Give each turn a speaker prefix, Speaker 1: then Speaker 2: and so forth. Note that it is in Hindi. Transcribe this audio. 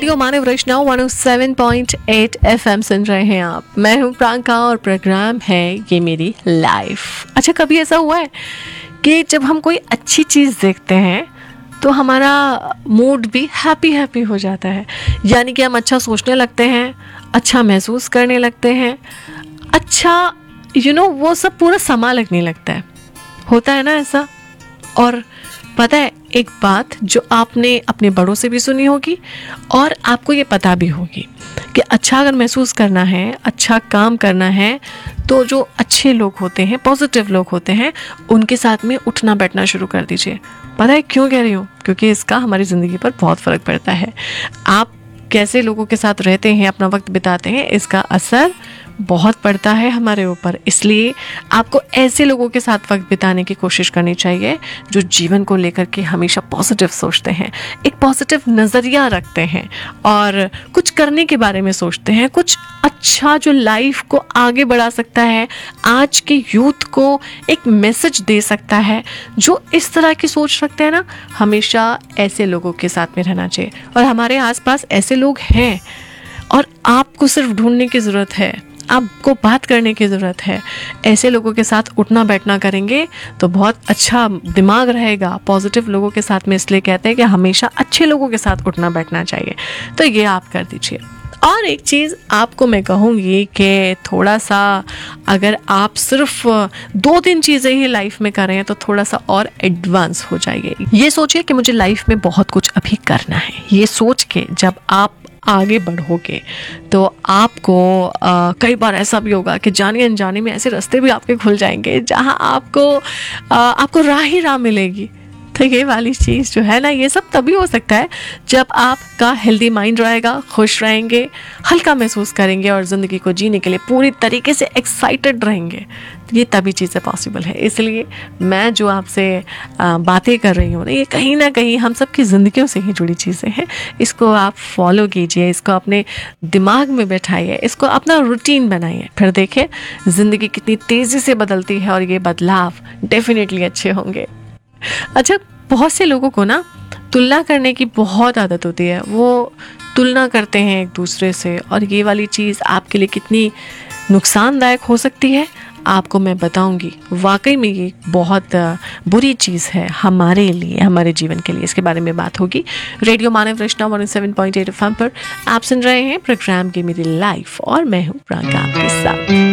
Speaker 1: रेडियो मानव वैष्णव 107.8 FM सुन रहे हैं आप। मैं हूं प्रांका और प्रोग्राम है ये मेरी लाइफ। अच्छा, कभी ऐसा हुआ है कि जब हम कोई अच्छी चीज़ देखते हैं तो हमारा मूड भी हैप्पी हो जाता है, यानी कि हम अच्छा सोचने लगते हैं, अच्छा महसूस करने लगते हैं, अच्छा वो सब पूरा समा लगने लगता है। होता है ना ऐसा? और पता है एक बात जो आपने अपने बड़ों से भी सुनी होगी और आपको ये पता भी होगी कि अच्छा अगर महसूस करना है, अच्छा काम करना है, तो जो अच्छे लोग होते हैं, पॉजिटिव लोग होते हैं, उनके साथ में उठना बैठना शुरू कर दीजिए। पता है क्यों कह रही हूँ? क्योंकि इसका हमारी ज़िंदगी पर बहुत फ़र्क पड़ता है। आप कैसे लोगों के साथ रहते हैं, अपना वक्त बिताते हैं, इसका असर बहुत पड़ता है हमारे ऊपर। इसलिए आपको ऐसे लोगों के साथ वक्त बिताने की कोशिश करनी चाहिए जो जीवन को लेकर के हमेशा पॉजिटिव सोचते हैं, एक पॉजिटिव नज़रिया रखते हैं और कुछ करने के बारे में सोचते हैं, कुछ अच्छा जो लाइफ को आगे बढ़ा सकता है, आज के यूथ को एक मैसेज दे सकता है। जो इस तरह की सोच रखते हैं ना, हमेशा ऐसे लोगों के साथ में रहना चाहिए। और हमारे आसपास ऐसे लोग हैं और आपको सिर्फ ढूंढने की ज़रूरत है, आपको बात करने की ज़रूरत है। ऐसे लोगों के साथ उठना बैठना करेंगे तो बहुत अच्छा दिमाग रहेगा। पॉजिटिव लोगों के साथ में इसलिए कहते हैं कि हमेशा अच्छे लोगों के साथ उठना बैठना चाहिए। तो ये आप कर दीजिए। और एक चीज़ आपको मैं कहूँगी कि थोड़ा सा अगर आप सिर्फ 2-3 चीज़ें ही लाइफ में कर रहे हैं तो थोड़ा सा और एडवांस हो जाइए। ये सोचिए कि मुझे लाइफ में बहुत कुछ अभी करना है। ये सोच के जब आप आगे बढ़ोगे तो आपको कई बार ऐसा भी होगा कि जाने अनजाने में ऐसे रास्ते भी आपके खुल जाएंगे जहां आपको राह ही राह मिलेगी। तो ये वाली चीज़ जो है ना, ये सब तभी हो सकता है जब आपका हेल्दी माइंड रहेगा, खुश रहेंगे, हल्का महसूस करेंगे और ज़िंदगी को जीने के लिए पूरी तरीके से एक्साइटेड रहेंगे। तो ये तभी चीज़ें पॉसिबल है। इसलिए मैं जो आपसे बातें कर रही हूँ ना, ये कहीं ना कहीं हम सब की ज़िंदगियों से ही जुड़ी चीज़ें हैं। इसको आप फॉलो कीजिए, इसको अपने दिमाग में बैठाइए, इसको अपना रूटीन बनाइए, फिर देखिए ज़िंदगी कितनी तेज़ी से बदलती है और ये बदलाव डेफिनेटली अच्छे होंगे। अच्छा, बहुत से लोगों को ना तुलना करने की बहुत आदत होती है। वो तुलना करते हैं एक दूसरे से और ये वाली चीज़ आपके लिए कितनी नुकसानदायक हो सकती है आपको मैं बताऊंगी। वाकई में ये बहुत बुरी चीज़ है हमारे लिए, हमारे जीवन के लिए। इसके बारे में बात होगी रेडियो मानव वैष्णव 107.8 FM पर। आप सुन रहे हैं प्रोग्राम की मेरी लाइफ और मैं हूँ प्रांका आपके साथ।